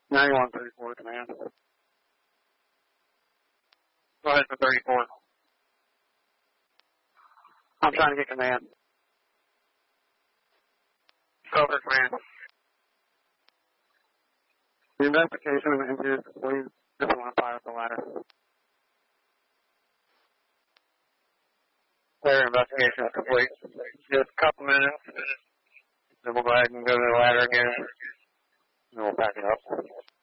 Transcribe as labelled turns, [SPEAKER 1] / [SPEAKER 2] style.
[SPEAKER 1] 9134 command. Go ahead for 34. I'm trying to get command. Go for command. The investigation of the injuries, please just want to fire up the ladder. Clear investigation is complete. Just a couple minutes. Then we'll go ahead and go to the ladder again. And we'll pack it up.